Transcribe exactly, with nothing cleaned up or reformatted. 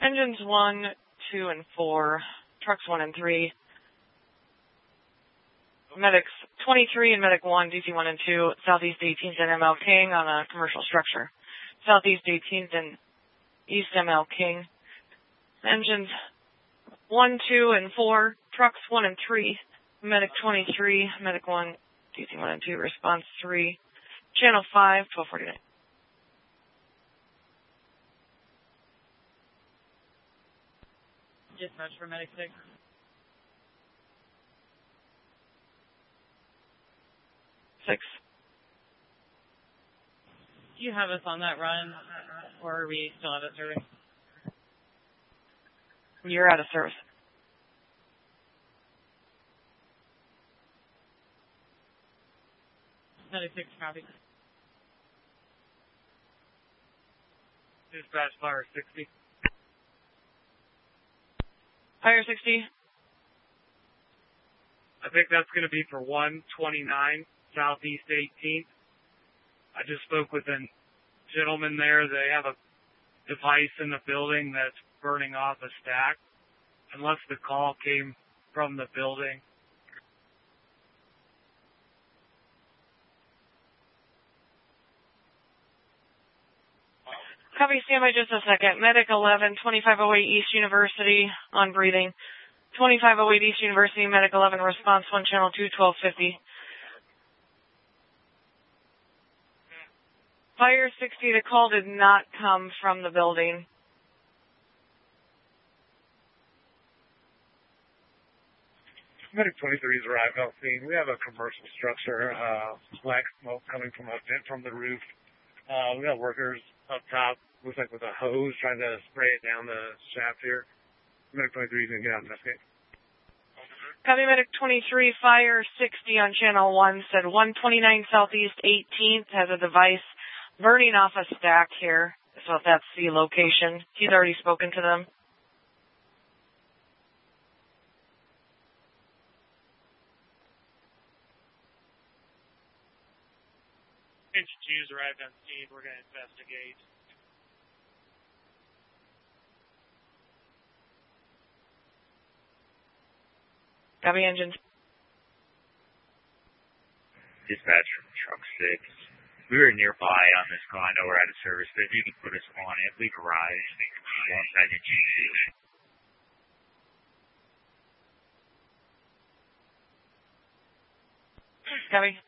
Engines one, two, and four. Trucks one and three. Medics twenty-three and Medic one, D C one and two, Southeast eighteenth and M L King on a commercial structure. Southeast eighteenth and East M L King. Engines one, two, and four, trucks one and three, Medic twenty-three, Medic one, D C one and two, response three, channel five, twelve forty-nine. Dispatch for Medic six. Six. Do you have us on that run, or are we still out of service? You're out of service. Medic six, copy. Dispatch fire sixty. Fire sixty. I think that's going to be for one twenty-nine, Southeast eighteenth. I just spoke with a gentleman there. They have a device in the building that's burning off a stack. Unless the call came from the building. Copy, stand by just a second. Medic eleven, twenty-five oh eight East University, on breathing. twenty-five oh eight East University, Medic eleven, response one, channel two, twelve fifty. Fire sixty, the call did not come from the building. Medic twenty-three has arrived on scene. We have a commercial structure, uh, black smoke coming from a vent from the roof. Uh, we got workers up top, looks like with a hose, trying to spray it down the shaft here. Medic twenty-three is going to get out and investigate. Copy, Medic twenty-three, Fire sixty on channel one said one twenty-nine Southeast eighteenth has a device burning off a stack here. So if that's the location, he's already spoken to them. Engine two's arrived on scene. We're going to investigate. Copy, engines. Dispatch from truck six. We were nearby on this call. I know we're out of service, but if you can put us on it, we've arrived alongside engine two. Copy.